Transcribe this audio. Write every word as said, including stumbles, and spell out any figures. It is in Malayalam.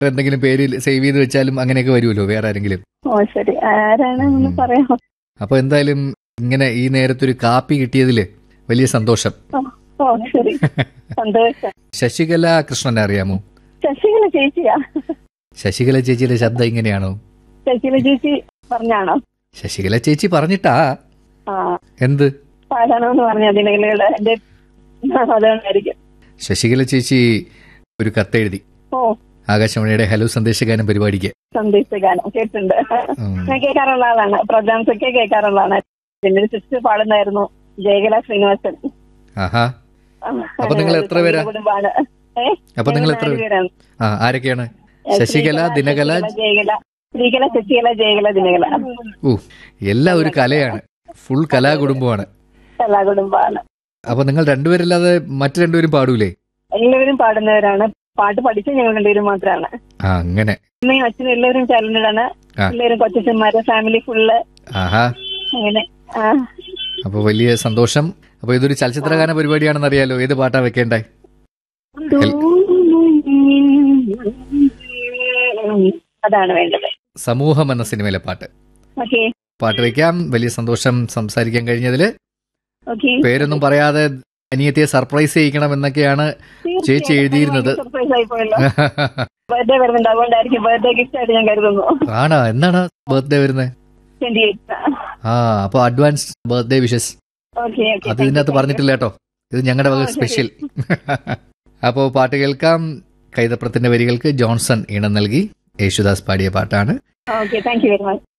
എന്തെങ്കിലും പേര് സേവ് ചെയ്ത് വെച്ചാലും അങ്ങനെയൊക്കെ വരുമല്ലോ വേറെ ആരെങ്കിലും. ഓ ശരി, ആരാണെന്ന് പറയാമോ? അപ്പൊ എന്തായാലും ഇങ്ങനെ ഈ നേരത്തൊരു കാപ്പി കിട്ടിയതില് വലിയ സന്തോഷം. ഓ ശരി, സന്തോഷം. ശശികല കൃഷ്ണനെ അറിയാമോ? ശശികല ചേച്ചിയാ? ശശികല ചേച്ചിയുടെ ശബ്ദം ഇങ്ങനെയാണോ? ശശികല ചേച്ചി പറഞ്ഞാണോ? ശശികല ചേച്ചി പറഞ്ഞിട്ടാ ആ എന്ത് പാടാണോന്ന് പറഞ്ഞ ദിനകലയുടെ എന്റെ അതുകൊണ്ടായിരിക്കും. ശശികല ചേച്ചി ഒരു കത്തെഴുതി ഓ ആകാശവാണിയുടെ ഹലോ സന്ദേശഗാനം പരിപാടിക്ക്. സന്ദേശഗാനം കേട്ടിട്ടുണ്ട്, ഞാൻ കേൾക്കാറുള്ള ആളാണ്, പ്രോഗ്രാംസ് ഒക്കെ കേൾക്കാറുള്ള ആളാണ്. പിന്നെ ഒരു സിസ്റ്റർ പാടുന്നായിരുന്നു, ജയകല ശ്രീനിവാസൻ. ആഹാ, അപ്പൊ നിങ്ങൾ എത്ര പേരാ? കുടുംബാണ്. അപ്പൊ നിങ്ങൾ എത്ര പേരാണ്? ആ, ആരൊക്കെയാണ്? ശശികല, ദിനകല, ജയകല, ശ്രീകല, ശശികല, ജയകല, ദിനകല. ഓ, എല്ലാം ഒരു കലയാണ്, ഫുൾ കലാകുടുംബമാണ്. കലാകുടുംബാണ്. അപ്പൊ നിങ്ങൾ രണ്ടുപേരല്ലാതെ മറ്റു രണ്ടുപേരും പാടൂലേ? എല്ലാവരും പാടുന്നവരാണ്. പാട്ട് പഠിച്ച ഞങ്ങൾ രണ്ടുപേരും മാത്രമാണ്. ആ, അങ്ങനെ. അമ്മയും അച്ഛനും എല്ലാവരും ടാലന്റഡ് ആണ്. എല്ലാവരും കൊച്ചന്മാരെ, ഫാമിലി ഫുള്ള്. ആഹാ, അങ്ങനെ. അപ്പൊ വലിയ സന്തോഷം. അപ്പൊ ഇതൊരു ചലച്ചിത്രഗാന പരിപാടിയാണെന്ന് അറിയാലോ. ഏത് പാട്ടാ വെക്കേണ്ടേ? അതാണ് വേണ്ടത്. സമൂഹം എന്ന സിനിമയിലെ പാട്ട്. ഓക്കെ, പാട്ട് വെക്കാം. വലിയ സന്തോഷം സംസാരിക്കാൻ കഴിഞ്ഞതില്. ഓക്കെ. പേരൊന്നും പറയാതെ അനിയത്തിയെ സർപ്രൈസ് ചെയ്യിക്കണം എന്നൊക്കെയാണ് ചേച്ചി എഴുതിയിരുന്നത്. സർപ്രൈസ് ആയി പോയല്ലോ. ബർത്ത്ഡേ വരുന്നുണ്ട്, അതുകൊണ്ടായിരിക്കും ബർത്ത്ഡേ ഗിഫ്റ്റ് ആയിട്ട് ഞാൻ കരുതുന്നു. ആണോ? എന്നാണ് ബർത്ത്ഡേ വരുന്നത്? Twenty eight. ആ, അപ്പൊ അഡ്വാൻസ് ബർത്ത്ഡേ വിഷസ്. അത് ഇതിനകത്ത് പറഞ്ഞിട്ടില്ല കേട്ടോ, ഇത് ഞങ്ങളുടെ വക സ്പെഷ്യൽ. അപ്പോ പാട്ട് കേൾക്കാം. കൈതപ്രത്തിന്റെ വരികൾക്ക് ജോൺസൺ ഈണം നൽകി യേശുദാസ് പാടിയ പാട്ടാണ്. Okay, thank you very much.